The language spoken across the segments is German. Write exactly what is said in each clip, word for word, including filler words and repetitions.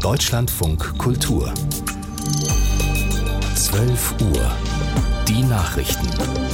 Deutschlandfunk Kultur. zwölf Uhr. Die Nachrichten.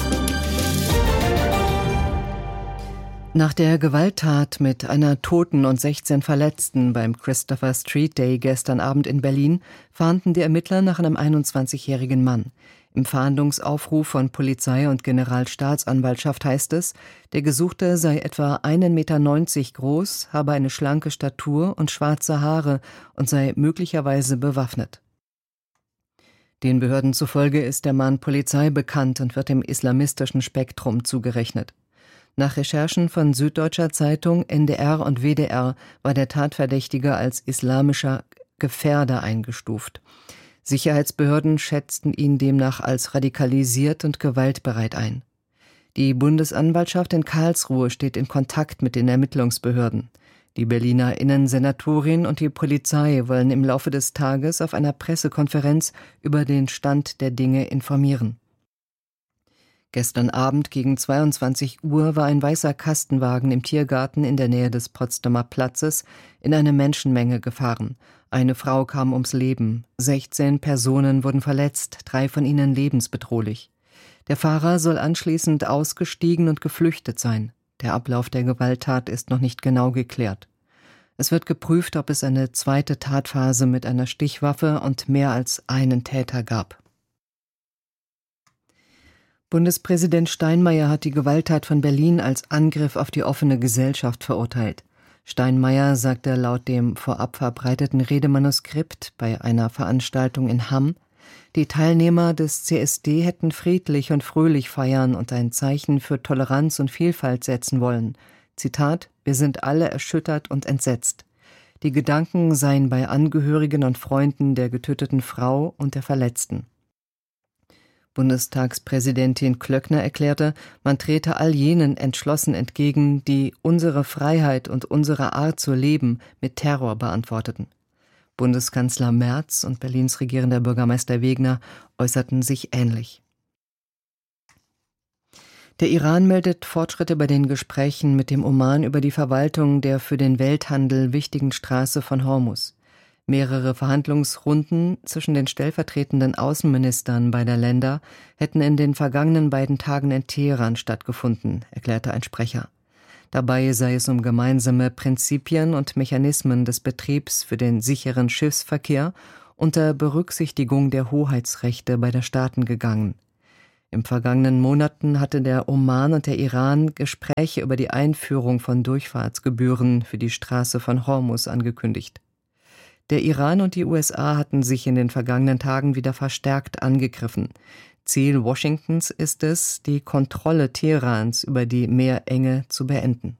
Nach der Gewalttat mit einer Toten und sechzehn Verletzten beim Christopher Street Day gestern Abend in Berlin fahnden die Ermittler nach einem einundzwanzigjährigen Mann. Im Fahndungsaufruf von Polizei und Generalstaatsanwaltschaft heißt es, der Gesuchte sei etwa ein Meter neunzig groß, habe eine schlanke Statur und schwarze Haare und sei möglicherweise bewaffnet. Den Behörden zufolge ist der Mann Polizei bekannt und wird dem islamistischen Spektrum zugerechnet. Nach Recherchen von Süddeutscher Zeitung, N D R und W D R war der Tatverdächtige als islamischer Gefährder eingestuft. Sicherheitsbehörden schätzten ihn demnach als radikalisiert und gewaltbereit ein. Die Bundesanwaltschaft in Karlsruhe steht in Kontakt mit den Ermittlungsbehörden. Die Berliner Innensenatorin und die Polizei wollen im Laufe des Tages auf einer Pressekonferenz über den Stand der Dinge informieren. Gestern Abend gegen zweiundzwanzig Uhr war ein weißer Kastenwagen im Tiergarten in der Nähe des Potsdamer Platzes in eine Menschenmenge gefahren. Eine Frau kam ums Leben, sechzehn Personen wurden verletzt, drei von ihnen lebensbedrohlich. Der Fahrer soll anschließend ausgestiegen und geflüchtet sein. Der Ablauf der Gewalttat ist noch nicht genau geklärt. Es wird geprüft, ob es eine zweite Tatphase mit einer Stichwaffe und mehr als einen Täter gab. Bundespräsident Steinmeier hat die Gewalttat von Berlin als Angriff auf die offene Gesellschaft verurteilt. Steinmeier sagte laut dem vorab verbreiteten Redemanuskript bei einer Veranstaltung in Hamm, die Teilnehmer des C S D hätten friedlich und fröhlich feiern und ein Zeichen für Toleranz und Vielfalt setzen wollen. Zitat: Wir sind alle erschüttert und entsetzt. Die Gedanken seien bei Angehörigen und Freunden der getöteten Frau und der Verletzten. Bundestagspräsidentin Klöckner erklärte, man trete all jenen entschlossen entgegen, die unsere Freiheit und unsere Art zu leben mit Terror beantworteten. Bundeskanzler Merz und Berlins regierender Bürgermeister Wegner äußerten sich ähnlich. Der Iran meldet Fortschritte bei den Gesprächen mit dem Oman über die Verwaltung der für den Welthandel wichtigen Straße von Hormuz. Mehrere Verhandlungsrunden zwischen den stellvertretenden Außenministern beider Länder hätten in den vergangenen beiden Tagen in Teheran stattgefunden, erklärte ein Sprecher. Dabei sei es um gemeinsame Prinzipien und Mechanismen des Betriebs für den sicheren Schiffsverkehr unter Berücksichtigung der Hoheitsrechte beider Staaten gegangen. Im vergangenen Monaten hatte der Oman und der Iran Gespräche über die Einführung von Durchfahrtsgebühren für die Straße von Hormuz angekündigt. Der Iran und die U S A hatten sich in den vergangenen Tagen wieder verstärkt angegriffen. Ziel Washingtons ist es, die Kontrolle Teherans über die Meerenge zu beenden.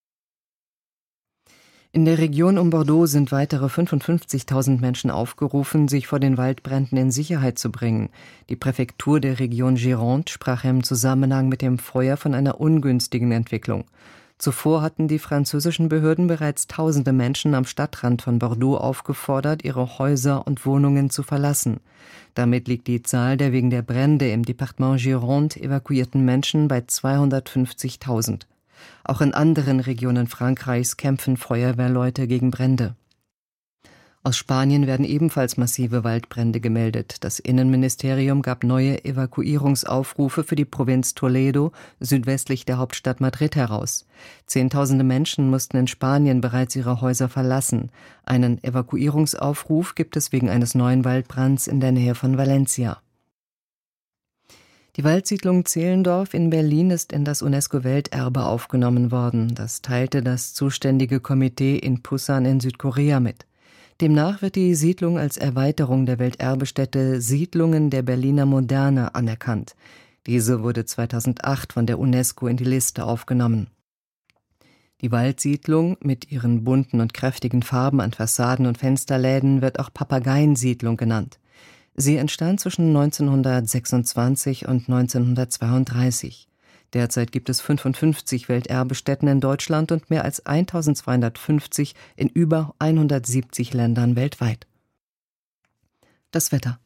In der Region um Bordeaux sind weitere fünfundfünfzigtausend Menschen aufgerufen, sich vor den Waldbränden in Sicherheit zu bringen. Die Präfektur der Region Gironde sprach im Zusammenhang mit dem Feuer von einer ungünstigen Entwicklung. Zuvor hatten die französischen Behörden bereits tausende Menschen am Stadtrand von Bordeaux aufgefordert, ihre Häuser und Wohnungen zu verlassen. Damit liegt die Zahl der wegen der Brände im Departement Gironde evakuierten Menschen bei zweihundertfünfzigtausend. Auch in anderen Regionen Frankreichs kämpfen Feuerwehrleute gegen Brände. Aus Spanien werden ebenfalls massive Waldbrände gemeldet. Das Innenministerium gab neue Evakuierungsaufrufe für die Provinz Toledo, südwestlich der Hauptstadt Madrid, heraus. Zehntausende Menschen mussten in Spanien bereits ihre Häuser verlassen. Einen Evakuierungsaufruf gibt es wegen eines neuen Waldbrands in der Nähe von Valencia. Die Waldsiedlung Zehlendorf in Berlin ist in das UNESCO-Welterbe aufgenommen worden. Das teilte das zuständige Komitee in Pusan in Südkorea mit. Demnach wird die Siedlung als Erweiterung der Welterbestätte Siedlungen der Berliner Moderne anerkannt. Diese wurde zweitausendacht von der UNESCO in die Liste aufgenommen. Die Waldsiedlung mit ihren bunten und kräftigen Farben an Fassaden und Fensterläden wird auch Papageiensiedlung genannt. Sie entstand zwischen neunzehnhundertsechsundzwanzig und neunzehnhundertzweiunddreißig. Derzeit gibt es fünfundfünfzig Welterbestätten in Deutschland und mehr als eintausendzweihundertfünfzig in über hundertsiebzig Ländern weltweit. Das Wetter.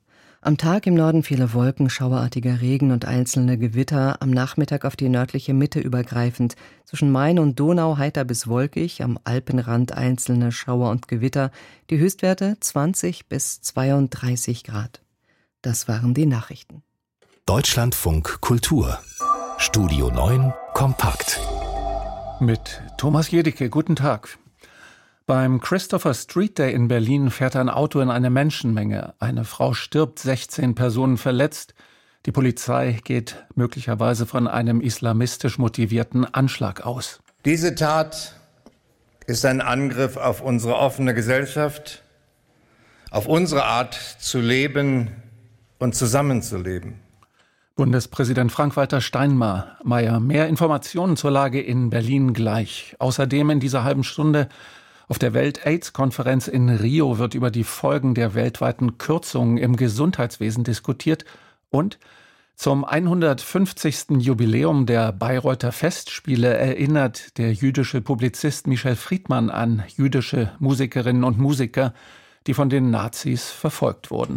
Am Tag im Norden viele Wolken, schauerartiger Regen und einzelne Gewitter, am Nachmittag auf die nördliche Mitte übergreifend. Zwischen Main und Donau heiter bis wolkig, am Alpenrand einzelne Schauer und Gewitter. Die Höchstwerte zwanzig bis zweiunddreißig Grad. Das waren die Nachrichten. Deutschlandfunk Kultur. Studio neun Kompakt. Mit Thomas Jedicke, guten Tag. Beim Christopher Street Day in Berlin fährt ein Auto in eine Menschenmenge. Eine Frau stirbt, sechzehn Personen verletzt. Die Polizei geht möglicherweise von einem islamistisch motivierten Anschlag aus. Diese Tat ist ein Angriff auf unsere offene Gesellschaft, auf unsere Art zu leben und zusammenzuleben. Bundespräsident Frank-Walter Steinmeier. Mehr Informationen zur Lage in Berlin gleich. Außerdem in dieser halben Stunde auf der Welt-AIDS-Konferenz in Rio wird über die Folgen der weltweiten Kürzungen im Gesundheitswesen diskutiert und zum hundertfünfzigsten Jubiläum der Bayreuther Festspiele erinnert der jüdische Publizist Michel Friedmann an jüdische Musikerinnen und Musiker, die von den Nazis verfolgt wurden.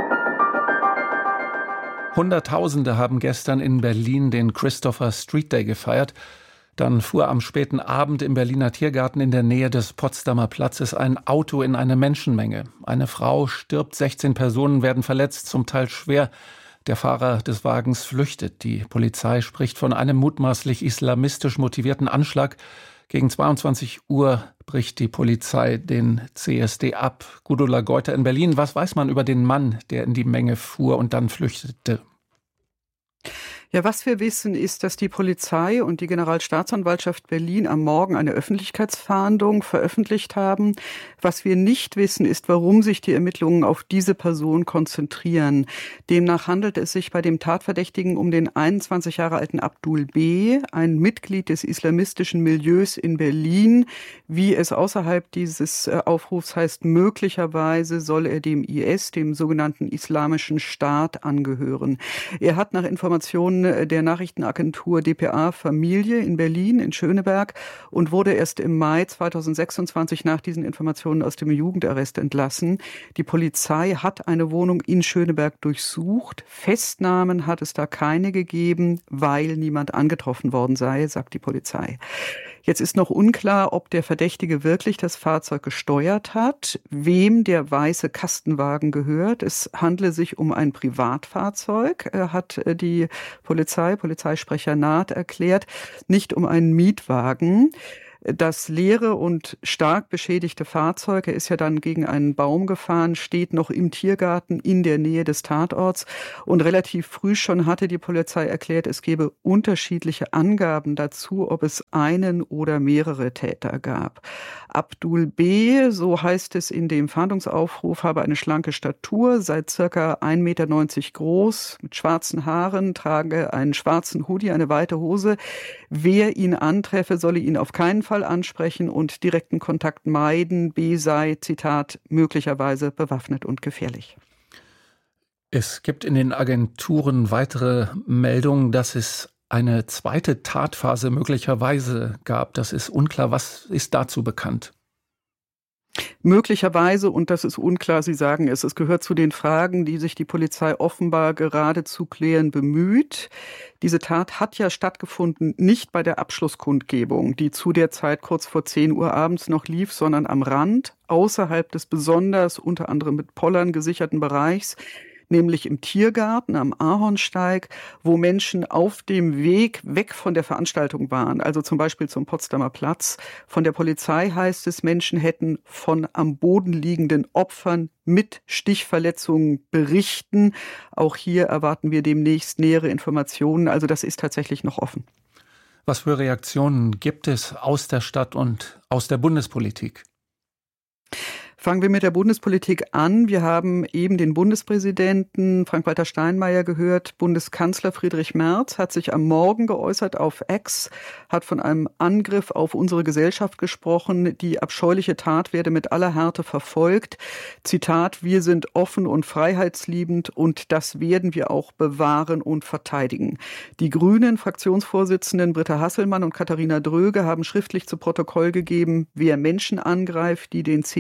Hunderttausende haben gestern in Berlin den Christopher Street Day gefeiert. Dann fuhr am späten Abend im Berliner Tiergarten in der Nähe des Potsdamer Platzes ein Auto in eine Menschenmenge. Eine Frau stirbt, sechzehn Personen werden verletzt, zum Teil schwer. Der Fahrer des Wagens flüchtet. Die Polizei spricht von einem mutmaßlich islamistisch motivierten Anschlag. Gegen zweiundzwanzig Uhr bricht die Polizei den C S D ab. Gudula Geuter in Berlin. Was weiß man über den Mann, der in die Menge fuhr und dann flüchtete? Ja, was wir wissen, ist, dass die Polizei und die Generalstaatsanwaltschaft Berlin am Morgen eine Öffentlichkeitsfahndung veröffentlicht haben. Was wir nicht wissen, ist, warum sich die Ermittlungen auf diese Person konzentrieren. Demnach handelt es sich bei dem Tatverdächtigen um den einundzwanzig Jahre alten Abdul B., ein Mitglied des islamistischen Milieus in Berlin. Wie es außerhalb dieses Aufrufs heißt, möglicherweise soll er dem I S, dem sogenannten Islamischen Staat, angehören. Er hat nach Informationen der Nachrichtenagentur D P A Familie in Berlin, in Schöneberg, und wurde erst im Mai zweitausendsechsundzwanzig nach diesen Informationen aus dem Jugendarrest entlassen. Die Polizei hat eine Wohnung in Schöneberg durchsucht. Festnahmen hat es da keine gegeben, weil niemand angetroffen worden sei, sagt die Polizei. Jetzt ist noch unklar, ob der Verdächtige wirklich das Fahrzeug gesteuert hat, wem der weiße Kastenwagen gehört. Es handle sich um ein Privatfahrzeug, hat die Polizei, Polizeisprecher Naht erklärt, nicht um einen Mietwagen. Das leere und stark beschädigte Fahrzeug, er ist ja dann gegen einen Baum gefahren, steht noch im Tiergarten in der Nähe des Tatorts. Und relativ früh schon hatte die Polizei erklärt, es gebe unterschiedliche Angaben dazu, ob es einen oder mehrere Täter gab. Abdul B., so heißt es in dem Fahndungsaufruf, habe eine schlanke Statur, sei circa ein Meter neunzig groß, mit schwarzen Haaren, trage einen schwarzen Hoodie, eine weite Hose. Wer ihn antreffe, solle ihn auf keinen Fall ansprechen und direkten Kontakt meiden. B sei, Zitat, möglicherweise bewaffnet und gefährlich. Es gibt in den Agenturen weitere Meldungen, dass es eine zweite Tatphase möglicherweise gab. Das ist unklar. Was ist dazu bekannt? Möglicherweise, und das ist unklar, Sie sagen es, es gehört zu den Fragen, die sich die Polizei offenbar gerade zu klären bemüht. Diese Tat hat ja stattgefunden, nicht bei der Abschlusskundgebung, die zu der Zeit kurz vor zehn Uhr abends noch lief, sondern am Rand, außerhalb des besonders unter anderem mit Pollern gesicherten Bereichs, nämlich im Tiergarten am Ahornsteig, wo Menschen auf dem Weg weg von der Veranstaltung waren, also zum Beispiel zum Potsdamer Platz. Von der Polizei heißt es, Menschen hätten von am Boden liegenden Opfern mit Stichverletzungen berichten. Auch hier erwarten wir demnächst nähere Informationen. Also das ist tatsächlich noch offen. Was für Reaktionen gibt es aus der Stadt und aus der Bundespolitik? Fangen wir mit der Bundespolitik an. Wir haben eben den Bundespräsidenten Frank-Walter Steinmeier gehört. Bundeskanzler Friedrich Merz hat sich am Morgen geäußert auf X, hat von einem Angriff auf unsere Gesellschaft gesprochen. Die abscheuliche Tat werde mit aller Härte verfolgt. Zitat, wir sind offen und freiheitsliebend und das werden wir auch bewahren und verteidigen. Die Grünen Fraktionsvorsitzenden Britta Hasselmann und Katharina Dröge haben schriftlich zu Protokoll gegeben, wer Menschen angreift, die den C S D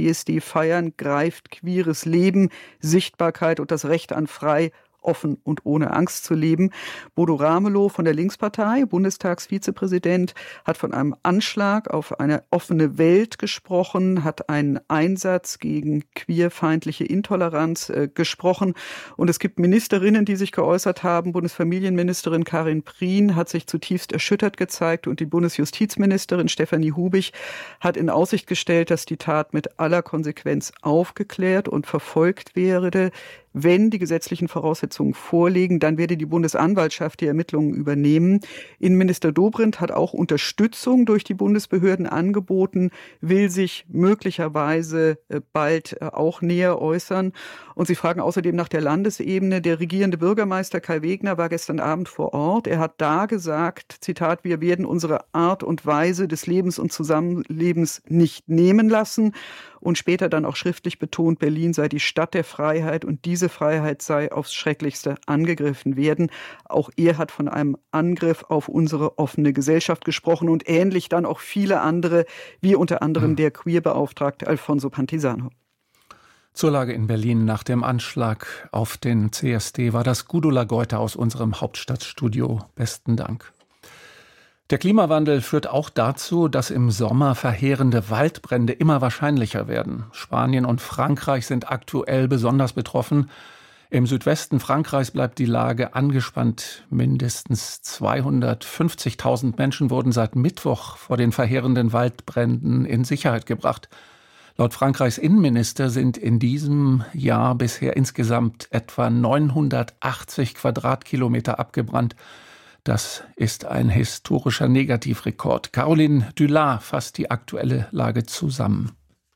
feiern, greift queeres Leben, Sichtbarkeit und das Recht an frei, offen und ohne Angst zu leben. Bodo Ramelow von der Linkspartei, Bundestagsvizepräsident, hat von einem Anschlag auf eine offene Welt gesprochen, hat einen Einsatz gegen queerfeindliche Intoleranz äh, gesprochen. Und es gibt Ministerinnen, die sich geäußert haben. Bundesfamilienministerin Karin Prien hat sich zutiefst erschüttert gezeigt und die Bundesjustizministerin Stefanie Hubig hat in Aussicht gestellt, dass die Tat mit aller Konsequenz aufgeklärt und verfolgt werde. Wenn die gesetzlichen Voraussetzungen vorliegen, dann werde die Bundesanwaltschaft die Ermittlungen übernehmen. Innenminister Dobrindt hat auch Unterstützung durch die Bundesbehörden angeboten, will sich möglicherweise bald auch näher äußern. Und Sie fragen außerdem nach der Landesebene. Der regierende Bürgermeister Kai Wegner war gestern Abend vor Ort. Er hat da gesagt, Zitat, wir werden unsere Art und Weise des Lebens und Zusammenlebens nicht nehmen lassen. Und später dann auch schriftlich betont, Berlin sei die Stadt der Freiheit und diese Freiheit sei aufs Schrecklichste angegriffen werden. Auch er hat von einem Angriff auf unsere offene Gesellschaft gesprochen und ähnlich dann auch viele andere, wie unter anderem der Queerbeauftragte Alfonso Pantisano. Zur Lage in Berlin nach dem Anschlag auf den C S D war das Gudula Goite aus unserem Hauptstadtstudio. Besten Dank. Der Klimawandel führt auch dazu, dass im Sommer verheerende Waldbrände immer wahrscheinlicher werden. Spanien und Frankreich sind aktuell besonders betroffen. Im Südwesten Frankreichs bleibt die Lage angespannt. Mindestens zweihundertfünfzigtausend Menschen wurden seit Mittwoch vor den verheerenden Waldbränden in Sicherheit gebracht. Laut Frankreichs Innenminister sind in diesem Jahr bisher insgesamt etwa neunhundertachtzig Quadratkilometer abgebrannt. Das ist ein historischer Negativrekord. Caroline Dulard fasst die aktuelle Lage zusammen.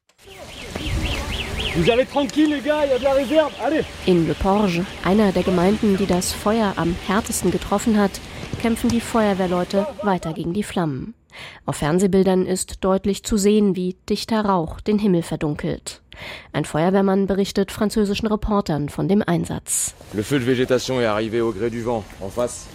In Le Porge, einer der Gemeinden, die das Feuer am härtesten getroffen hat, kämpfen die Feuerwehrleute weiter gegen die Flammen. Auf Fernsehbildern ist deutlich zu sehen, wie dichter Rauch den Himmel verdunkelt. Ein Feuerwehrmann berichtet französischen Reportern von dem Einsatz. Le feu de végétation est arrivé au gré du vent en face.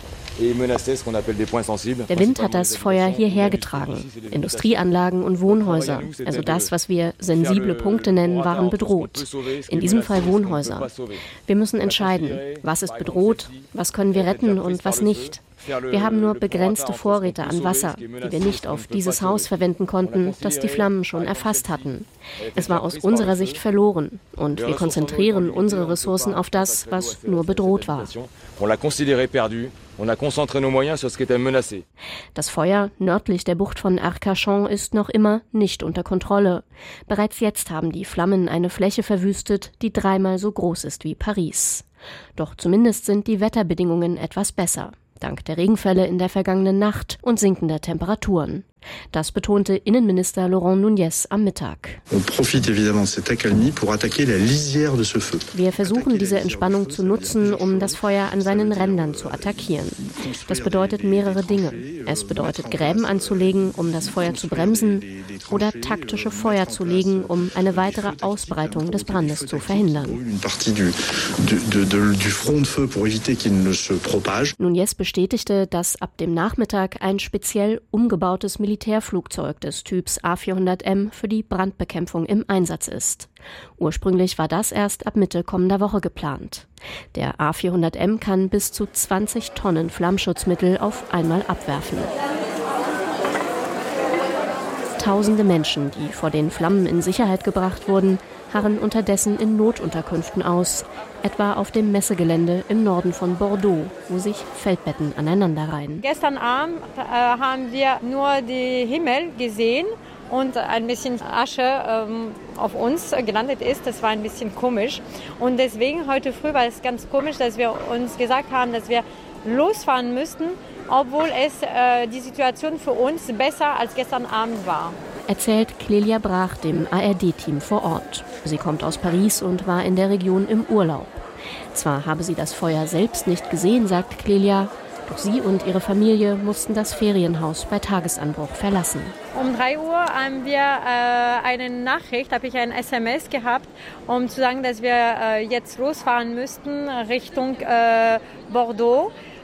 Der Wind hat das Feuer hierher getragen. Industrieanlagen und Wohnhäuser, also das, was wir sensible Punkte nennen, waren bedroht. In diesem Fall Wohnhäuser. Wir müssen entscheiden, was ist bedroht, was können wir retten und was nicht. Wir haben nur begrenzte Vorräte an Wasser, die wir nicht auf dieses Haus verwenden konnten, das die Flammen schon erfasst hatten. Es war aus unserer Sicht verloren und wir konzentrieren unsere Ressourcen auf das, was nur bedroht war. Das Feuer nördlich der Bucht von Arcachon ist noch immer nicht unter Kontrolle. Bereits jetzt haben die Flammen eine Fläche verwüstet, die dreimal so groß ist wie Paris. Doch zumindest sind die Wetterbedingungen etwas besser. Dank der Regenfälle in der vergangenen Nacht und sinkender Temperaturen. Das betonte Innenminister Laurent Nunez am Mittag. Wir versuchen, diese Entspannung zu nutzen, um das Feuer an seinen Rändern zu attackieren. Das bedeutet mehrere Dinge. Es bedeutet, Gräben anzulegen, um das Feuer zu bremsen, oder taktische Feuer zu legen, um eine weitere Ausbreitung des Brandes zu verhindern. Nunez bestätigte, dass ab dem Nachmittag ein speziell umgebautes Militärflugzeug des Typs A vierhundert M für die Brandbekämpfung im Einsatz ist. Ursprünglich war das erst ab Mitte kommender Woche geplant. Der A vierhundert M kann bis zu zwanzig Tonnen Flammschutzmittel auf einmal abwerfen. Tausende Menschen, die vor den Flammen in Sicherheit gebracht wurden, harren unterdessen in Notunterkünften aus, etwa auf dem Messegelände im Norden von Bordeaux, wo sich Feldbetten aneinanderreihen. Gestern Abend äh, haben wir nur den Himmel gesehen und ein bisschen Asche ähm, auf uns gelandet ist. Das war ein bisschen komisch. Und deswegen heute früh war es ganz komisch, dass wir uns gesagt haben, dass wir losfahren müssten, obwohl es äh, die Situation für uns besser als gestern Abend war. Erzählt Clélia Brach dem A R D-Team vor Ort. Sie kommt aus Paris und war in der Region im Urlaub. Zwar habe sie das Feuer selbst nicht gesehen, sagt Clélia, doch sie und ihre Familie mussten das Ferienhaus bei Tagesanbruch verlassen. Um drei Uhr haben wir äh, eine Nachricht, habe ich ein S M S gehabt, um zu sagen, dass wir äh, jetzt losfahren müssten Richtung äh, Bordeaux.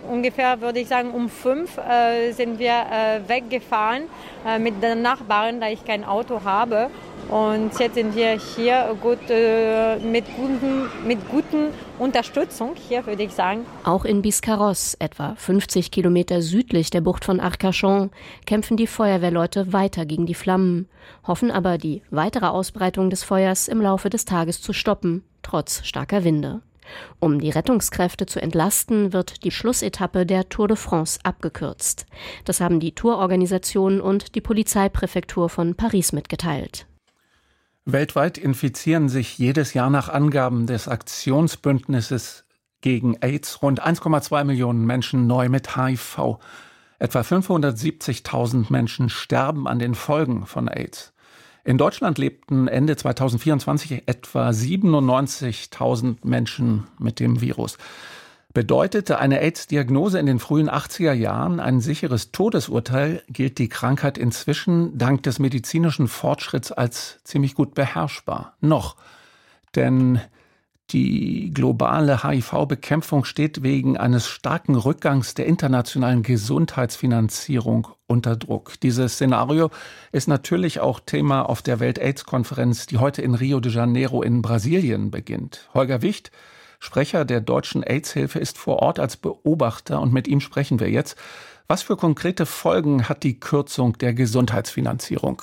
ungefähr, würde ich sagen, um fünf äh, sind wir äh, weggefahren äh, mit den Nachbarn, da ich kein Auto habe. Und jetzt sind wir hier gut, äh, mit, guten, mit guten Unterstützung, hier würde ich sagen. Auch in Biscarrosse, etwa fünfzig Kilometer südlich der Bucht von Arcachon, kämpfen die Feuerwehrleute weiter gegen die Flammen, hoffen aber, die weitere Ausbreitung des Feuers im Laufe des Tages zu stoppen, trotz starker Winde. Um die Rettungskräfte zu entlasten, wird die Schlussetappe der Tour de France abgekürzt. Das haben die Tourorganisation und die Polizeipräfektur von Paris mitgeteilt. Weltweit infizieren sich jedes Jahr nach Angaben des Aktionsbündnisses gegen AIDS rund eins Komma zwei Millionen Menschen neu mit H I V. Etwa fünfhundertsiebzigtausend Menschen sterben an den Folgen von AIDS. In Deutschland lebten Ende zweitausendvierundzwanzig etwa siebenundneunzigtausend Menschen mit dem Virus. Bedeutete eine AIDS-Diagnose in den frühen achtziger Jahren ein sicheres Todesurteil, gilt die Krankheit inzwischen dank des medizinischen Fortschritts als ziemlich gut beherrschbar. Noch. Denn die globale H I V-Bekämpfung steht wegen eines starken Rückgangs der internationalen Gesundheitsfinanzierung unter Druck. Dieses Szenario ist natürlich auch Thema auf der Welt-AIDS-Konferenz, die heute in Rio de Janeiro in Brasilien beginnt. Holger Wicht, Sprecher der Deutschen AIDS-Hilfe, ist vor Ort als Beobachter und mit ihm sprechen wir jetzt. Was für konkrete Folgen hat die Kürzung der Gesundheitsfinanzierung?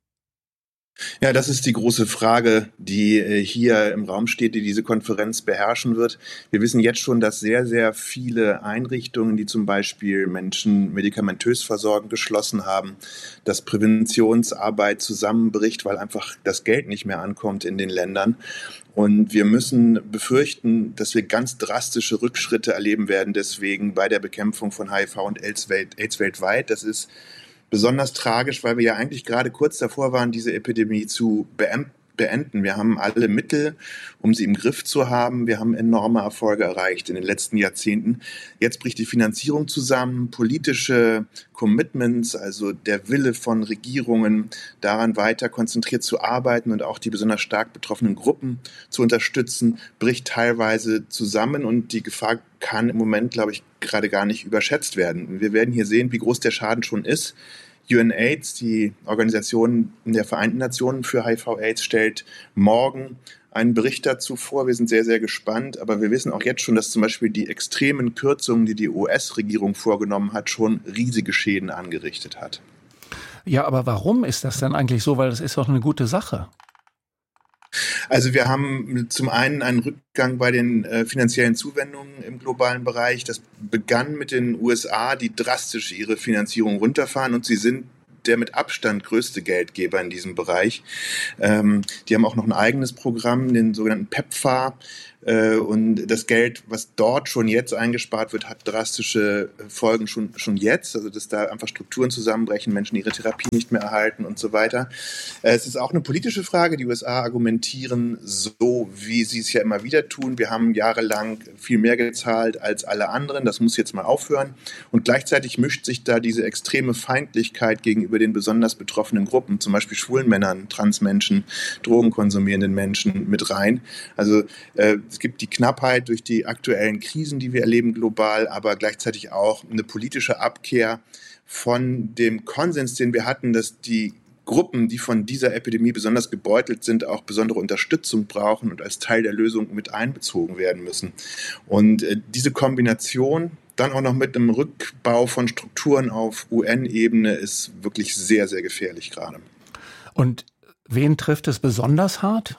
Ja, das ist die große Frage, die hier im Raum steht, die diese Konferenz beherrschen wird. Wir wissen jetzt schon, dass sehr, sehr viele Einrichtungen, die zum Beispiel Menschen medikamentös versorgen, geschlossen haben, dass Präventionsarbeit zusammenbricht, weil einfach das Geld nicht mehr ankommt in den Ländern. Und wir müssen befürchten, dass wir ganz drastische Rückschritte erleben werden, deswegen bei der Bekämpfung von H I V und AIDS weltweit. Das ist besonders tragisch, weil wir ja eigentlich gerade kurz davor waren, diese Epidemie zu beenden. Wir haben alle Mittel, um sie im Griff zu haben. Wir haben enorme Erfolge erreicht in den letzten Jahrzehnten. Jetzt bricht die Finanzierung zusammen, politische Commitments, also der Wille von Regierungen, daran weiter konzentriert zu arbeiten und auch die besonders stark betroffenen Gruppen zu unterstützen, bricht teilweise zusammen und die Gefahr kann im Moment, glaube ich, gerade gar nicht überschätzt werden. Wir werden hier sehen, wie groß der Schaden schon ist. UNAIDS, die Organisation der Vereinten Nationen für H I V AIDS, stellt morgen einen Bericht dazu vor. Wir sind sehr, sehr gespannt, aber wir wissen auch jetzt schon, dass zum Beispiel die extremen Kürzungen, die die U S-Regierung vorgenommen hat, schon riesige Schäden angerichtet hat. Ja, aber warum ist das denn eigentlich so? Weil das ist doch eine gute Sache. Also wir haben zum einen einen Rückgang bei den äh, finanziellen Zuwendungen im globalen Bereich. Das begann mit den U S A, die drastisch ihre Finanzierung runterfahren, und sie sind der mit Abstand größte Geldgeber in diesem Bereich. Ähm, die haben auch noch ein eigenes Programm, den sogenannten PEPFAR. Äh, und das Geld, was dort schon jetzt eingespart wird, hat drastische Folgen schon, schon jetzt. Also dass da einfach Strukturen zusammenbrechen, Menschen ihre Therapie nicht mehr erhalten und so weiter. Äh, es ist auch eine politische Frage. Die U S A argumentieren so, wie sie es ja immer wieder tun. Wir haben jahrelang viel mehr gezahlt als alle anderen. Das muss jetzt mal aufhören. Und gleichzeitig mischt sich da diese extreme Feindlichkeit gegenüber den besonders betroffenen Gruppen, zum Beispiel schwulen Männern, Transmenschen, drogenkonsumierenden Menschen mit rein. Also äh, es gibt die Knappheit durch die aktuellen Krisen, die wir erleben global, aber gleichzeitig auch eine politische Abkehr von dem Konsens, den wir hatten, dass die Gruppen, die von dieser Epidemie besonders gebeutelt sind, auch besondere Unterstützung brauchen und als Teil der Lösung mit einbezogen werden müssen. Und äh, diese Kombination dann auch noch mit einem Rückbau von Strukturen auf U N-Ebene ist wirklich sehr, sehr gefährlich gerade. Und wen trifft es besonders hart?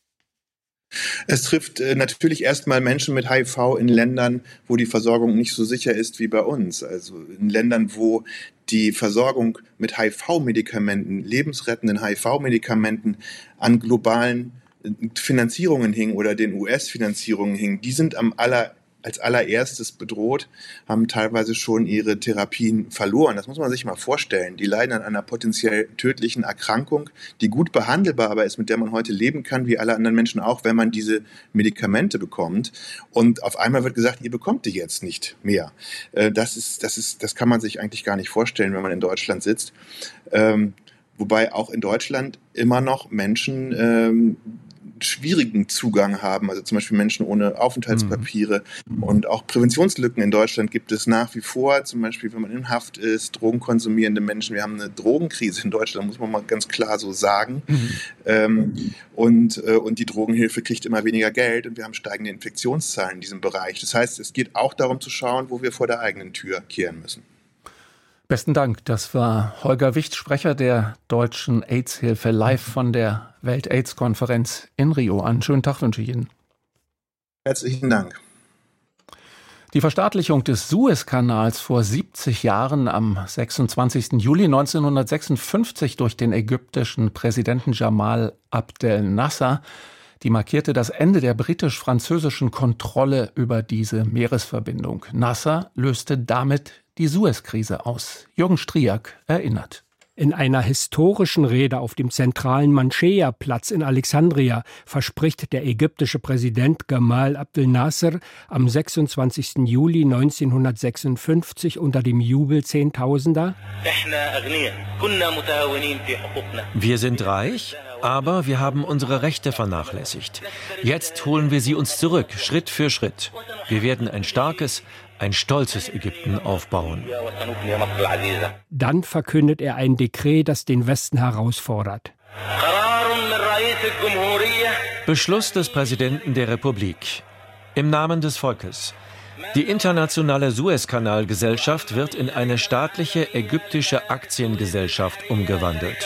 Es trifft äh, natürlich erstmal Menschen mit H I V in Ländern, wo die Versorgung nicht so sicher ist wie bei uns. Also in Ländern, wo die Versorgung mit H I V-Medikamenten, lebensrettenden H I V-Medikamenten an globalen Finanzierungen hing oder den U S-Finanzierungen hing, die sind am aller als allererstes bedroht, haben teilweise schon ihre Therapien verloren. Das muss man sich mal vorstellen. Die leiden an einer potenziell tödlichen Erkrankung, die gut behandelbar aber ist, mit der man heute leben kann, wie alle anderen Menschen auch, wenn man diese Medikamente bekommt. Und auf einmal wird gesagt, ihr bekommt die jetzt nicht mehr. Das ist, das ist, das kann man sich eigentlich gar nicht vorstellen, wenn man in Deutschland sitzt. Wobei auch in Deutschland immer noch Menschen schwierigen Zugang haben, also zum Beispiel Menschen ohne Aufenthaltspapiere. Mhm. Und auch Präventionslücken in Deutschland gibt es nach wie vor, zum Beispiel wenn man in Haft ist, drogenkonsumierende Menschen. Wir haben eine Drogenkrise in Deutschland, muss man mal ganz klar so sagen. Mhm. Ähm, und, äh, und die Drogenhilfe kriegt immer weniger Geld und wir haben steigende Infektionszahlen in diesem Bereich. Das heißt, es geht auch darum zu schauen, wo wir vor der eigenen Tür kehren müssen. Besten Dank. Das war Holger Wicht, Sprecher der Deutschen AIDS-Hilfe, live von der Welt-AIDS-Konferenz in Rio. Einen schönen Tag wünsche ich Ihnen. Herzlichen Dank. Die Verstaatlichung des Suezkanals vor siebzig Jahren am sechsundzwanzigsten Juli neunzehnhundertsechsundfünfzig durch den ägyptischen Präsidenten Jamal Abdel Nasser, die markierte das Ende der britisch-französischen Kontrolle über diese Meeresverbindung. Nasser löste damit die Suezkrise aus. Jürgen Striak erinnert. In einer historischen Rede auf dem zentralen Manschea-Platz in Alexandria verspricht der ägyptische Präsident Gamal Abdel Nasser am sechsundzwanzigsten Juli neunzehnhundertsechsundfünfzig unter dem Jubel Zehntausender: Wir sind reich, aber wir haben unsere Rechte vernachlässigt. Jetzt holen wir sie uns zurück, Schritt für Schritt. Wir werden ein starkes, ein stolzes Ägypten aufbauen. Dann verkündet er ein Dekret, das den Westen herausfordert. Beschluss des Präsidenten der Republik. Im Namen des Volkes. Die internationale Suezkanalgesellschaft wird in eine staatliche ägyptische Aktiengesellschaft umgewandelt.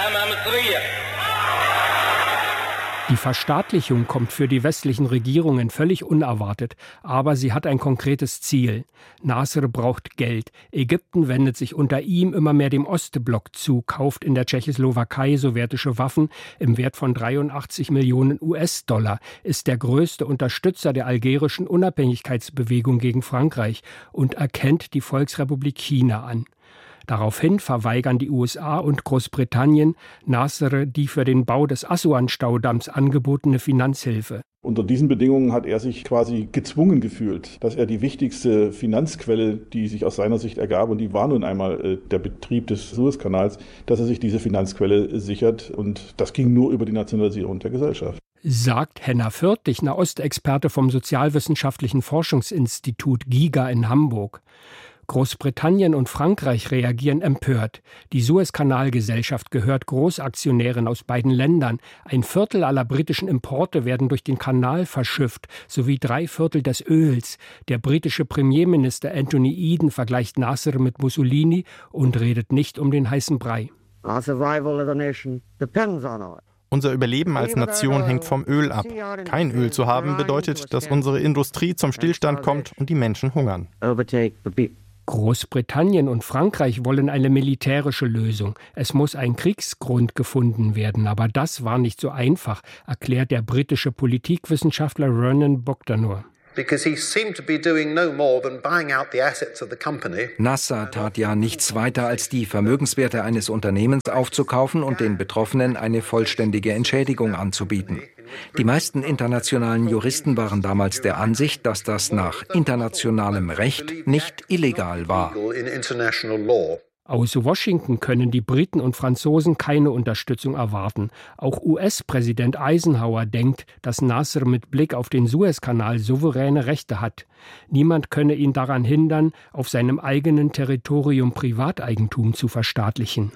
Die Verstaatlichung kommt für die westlichen Regierungen völlig unerwartet, aber sie hat ein konkretes Ziel. Nasser braucht Geld. Ägypten wendet sich unter ihm immer mehr dem Ostblock zu, kauft in der Tschechoslowakei sowjetische Waffen im Wert von dreiundachtzig Millionen U S-Dollar, ist der größte Unterstützer der algerischen Unabhängigkeitsbewegung gegen Frankreich und erkennt die Volksrepublik China an. Daraufhin verweigern die U S A und Großbritannien Nasser die für den Bau des Assuan-Staudamms angebotene Finanzhilfe. Unter diesen Bedingungen hat er sich quasi gezwungen gefühlt, dass er die wichtigste Finanzquelle, die sich aus seiner Sicht ergab, und die war nun einmal äh, der Betrieb des Suezkanals, dass er sich diese Finanzquelle sichert. Und das ging nur über die Nationalisierung der Gesellschaft. Sagt Henner Fürth, Nahostexperte vom Sozialwissenschaftlichen Forschungsinstitut GIGA in Hamburg. Großbritannien und Frankreich reagieren empört. Die Suezkanalgesellschaft gehört Großaktionären aus beiden Ländern. Ein Viertel aller britischen Importe werden durch den Kanal verschifft, sowie drei Viertel des Öls. Der britische Premierminister Anthony Eden vergleicht Nasser mit Mussolini und redet nicht um den heißen Brei. Unser Überleben als Nation hängt vom Öl ab. Kein Öl zu haben bedeutet, dass unsere Industrie zum Stillstand kommt und die Menschen hungern. Großbritannien und Frankreich wollen eine militärische Lösung. Es muss ein Kriegsgrund gefunden werden, aber das war nicht so einfach, erklärt der britische Politikwissenschaftler Ronan Bogdanor. Nasser tat ja nichts weiter, als die Vermögenswerte eines Unternehmens aufzukaufen und den Betroffenen eine vollständige Entschädigung anzubieten. Die meisten internationalen Juristen waren damals der Ansicht, dass das nach internationalem Recht nicht illegal war. Aus Washington können die Briten und Franzosen keine Unterstützung erwarten. Auch U S-Präsident Eisenhower denkt, dass Nasser mit Blick auf den Suezkanal souveräne Rechte hat. Niemand könne ihn daran hindern, auf seinem eigenen Territorium Privateigentum zu verstaatlichen.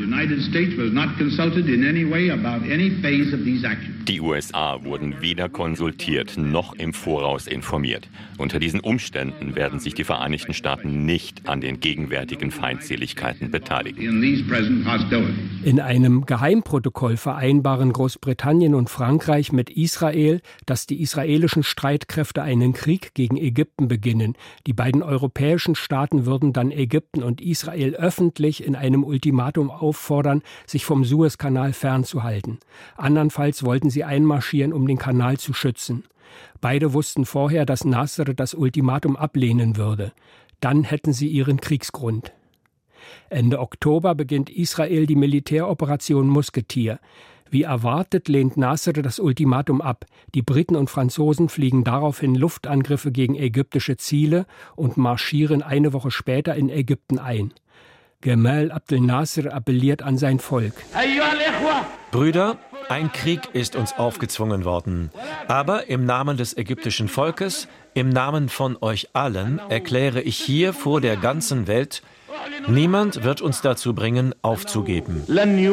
Die U S A wurden weder konsultiert noch im Voraus informiert. Unter diesen Umständen werden sich die Vereinigten Staaten nicht an den gegenwärtigen Feindseligkeiten beteiligen. In einem Geheimprotokoll vereinbaren Großbritannien und Frankreich mit Israel, dass die israelischen Streitkräfte einen Krieg gegen Ägypten beginnen. Die beiden europäischen Staaten würden dann Ägypten und Israel öffentlich in einem Ultimatum auffordern, sich vom Suezkanal fernzuhalten. Andernfalls wollten sie einmarschieren, um den Kanal zu schützen. Beide wussten vorher, dass Nasser das Ultimatum ablehnen würde. Dann hätten sie ihren Kriegsgrund. Ende Oktober beginnt Israel die Militäroperation Musketier. Wie erwartet lehnt Nasser das Ultimatum ab. Die Briten und Franzosen fliegen daraufhin Luftangriffe gegen ägyptische Ziele und marschieren eine Woche später in Ägypten ein. Gamal Abdel Nasser appelliert an sein Volk. Brüder, Ein Krieg ist uns aufgezwungen worden. Aber im Namen des ägyptischen Volkes, im Namen von euch allen, erkläre ich hier vor der ganzen Welt, niemand wird uns dazu bringen, aufzugeben.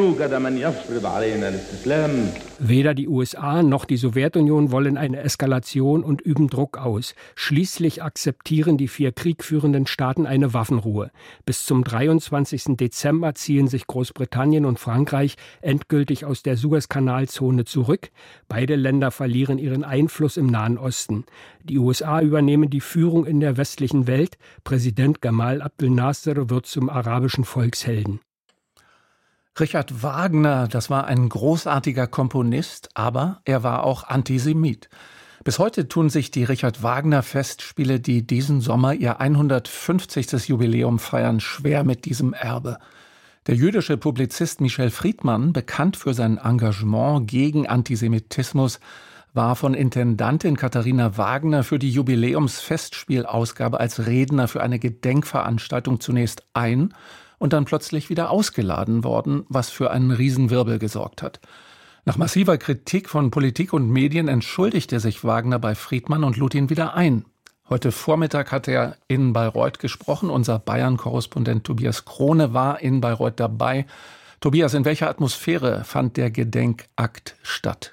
Weder die U S A noch die Sowjetunion wollen eine Eskalation und üben Druck aus. Schließlich akzeptieren die vier kriegführenden Staaten eine Waffenruhe. Bis zum dreiundzwanzigsten Dezember ziehen sich Großbritannien und Frankreich endgültig aus der Suezkanalzone zurück. Beide Länder verlieren ihren Einfluss im Nahen Osten. Die U S A übernehmen die Führung in der westlichen Welt. Präsident Gamal Abdel Nasser wird zum arabischen Volkshelden. Richard Wagner, das war ein großartiger Komponist, aber er war auch Antisemit. Bis heute tun sich die Richard-Wagner-Festspiele, die diesen Sommer ihr hundertfünfzigstes Jubiläum feiern, schwer mit diesem Erbe. Der jüdische Publizist Michel Friedmann, bekannt für sein Engagement gegen Antisemitismus, war von Intendantin Katharina Wagner für die Jubiläumsfestspielausgabe als Redner für eine Gedenkveranstaltung zunächst ein- und dann plötzlich wieder ausgeladen worden, was für einen Riesenwirbel gesorgt hat. Nach massiver Kritik von Politik und Medien entschuldigte sich Wagner bei Friedmann und lud ihn wieder ein. Heute Vormittag hat er in Bayreuth gesprochen. Unser Bayern-Korrespondent Tobias Krone war in Bayreuth dabei. Tobias, in welcher Atmosphäre fand der Gedenkakt statt?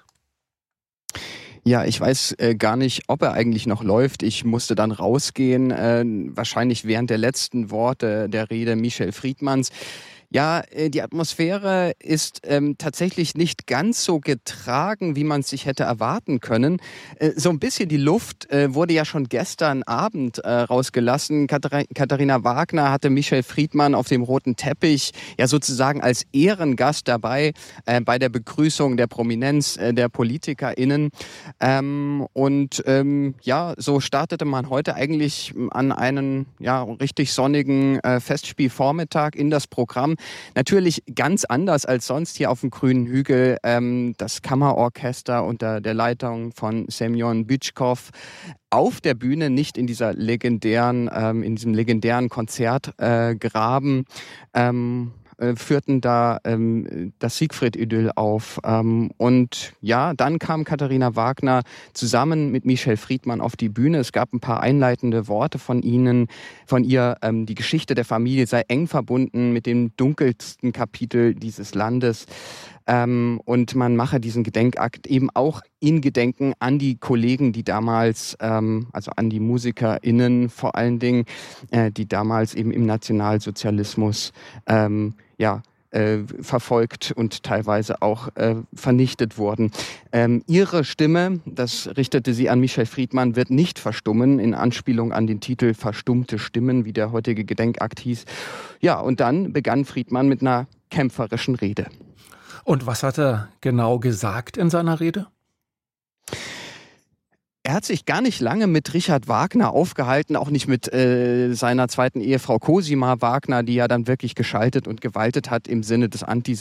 Ja, ich weiß äh, gar nicht, ob er eigentlich noch läuft. Ich musste dann rausgehen, äh, wahrscheinlich während der letzten Worte der Rede Michel Friedmanns. Ja, die Atmosphäre ist ähm, tatsächlich nicht ganz so getragen, wie man es sich hätte erwarten können. Äh, so ein bisschen die Luft äh, wurde ja schon gestern Abend äh, rausgelassen. Kathar- Katharina Wagner hatte Michel Friedmann auf dem roten Teppich ja sozusagen als Ehrengast dabei äh, bei der Begrüßung der Prominenz äh, der PolitikerInnen. Ähm, und ähm, ja, so startete man heute eigentlich an einen ja richtig sonnigen äh, Festspielvormittag in das Programm. Natürlich ganz anders als sonst hier auf dem grünen Hügel. Ähm, das Kammerorchester unter der Leitung von Semyon Bytschkow auf der Bühne, nicht in dieser legendären, ähm, in diesem legendären Konzertgraben. Äh, ähm, führten da ähm, das Siegfried-Idyll auf. Ähm, und ja, dann kam Katharina Wagner zusammen mit Michel Friedmann auf die Bühne. Es gab ein paar einleitende Worte von ihnen, von ihr. Ähm, die Geschichte der Familie sei eng verbunden mit dem dunkelsten Kapitel dieses Landes. Ähm, und man mache diesen Gedenkakt eben auch in Gedenken an die Kollegen, die damals, ähm, also an die MusikerInnen vor allen Dingen, äh, die damals eben im Nationalsozialismus ähm, ja, äh, verfolgt und teilweise auch äh, vernichtet wurden. Ähm, ihre Stimme, das richtete sie an Michel Friedmann, wird nicht verstummen, in Anspielung an den Titel Verstummte Stimmen, wie der heutige Gedenkakt hieß. Ja, und dann begann Friedmann mit einer kämpferischen Rede. Und was hat er genau gesagt in seiner Rede? Er hat sich gar nicht lange mit Richard Wagner aufgehalten, auch nicht mit äh, seiner zweiten Ehefrau Cosima Wagner, die ja dann wirklich geschaltet und gewaltet hat im Sinne des Antisemitismus.